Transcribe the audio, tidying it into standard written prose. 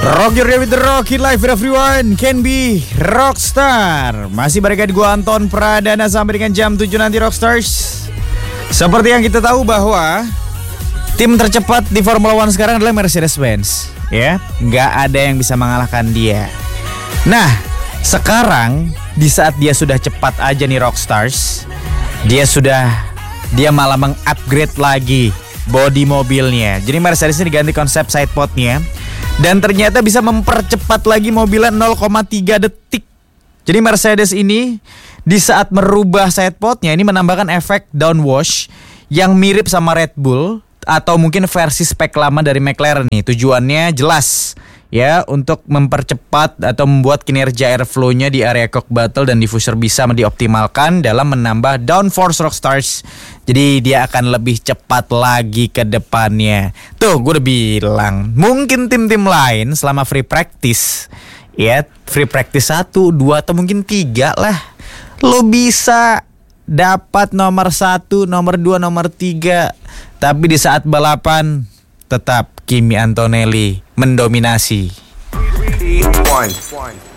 Rock your day with the Rocky Life where everyone can be rockstar. Masih balik gue Anton Pradana sampai dengan jam 7 nanti Rockstars. Seperti yang kita tahu bahwa tim tercepat di Formula One sekarang adalah Mercedes-Benz, ya. Nggak ada yang bisa mengalahkan dia. Nah, sekarang di saat dia sudah cepat aja nih Rockstars, dia malah mengupgrade lagi bodi mobilnya. Jadi Mercedes ini diganti konsep sidepodnya dan ternyata bisa mempercepat lagi mobilnya 0,3 detik. Jadi Mercedes ini di saat merubah sidepodnya ini menambahkan efek downwash yang mirip sama Red Bull atau mungkin versi spek lama dari McLaren nih. Tujuannya jelas ya, untuk mempercepat atau membuat kinerja airflow-nya di area cock battle dan diffuser bisa dioptimalkan dalam menambah downforce Rockstars. Jadi dia akan lebih cepat lagi ke depannya. Tuh, gue udah bilang, mungkin tim-tim lain selama free practice, ya free practice 1, 2 atau mungkin 3 lah, lo bisa dapat nomor 1, nomor 2, nomor 3. Tapi di saat balapan tetap Kimi Antonelli mendominasi. 3, 2, 1.